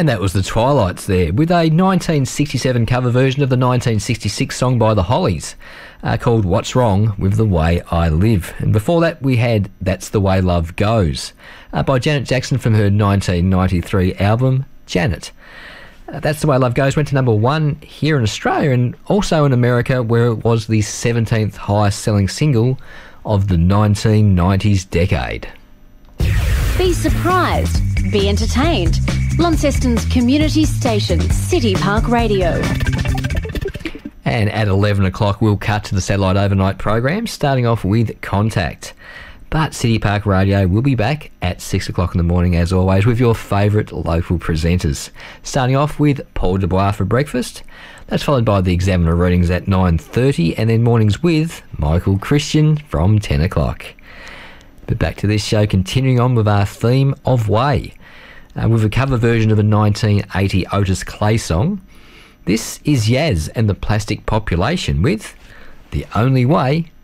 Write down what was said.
And that was the Twilights there, with a 1967 cover version of the 1966 song by the Hollies, called What's Wrong with the Way I Live. And before that, we had That's the Way Love Goes, by Janet Jackson from her 1993 album, Janet. That's the Way Love Goes went to number 1 here in Australia and also in America, where it was the 17th highest selling single of the 1990s decade. Be surprised. Be entertained. Launceston's community station, City Park Radio. And at 11 o'clock, we'll cut to the satellite overnight program, starting off with Contact. But City Park Radio will be back at 6 o'clock in the morning, as always, with your favourite local presenters. Starting off with Paul Dubois for breakfast. That's followed by the Examiner readings at 9:30, and then mornings with Michael Christian from 10 o'clock. But back to this show, continuing on with our theme of Way, with a cover version of a 1980 Otis Clay song. This is Yaz and the Plastic Population with The Only Way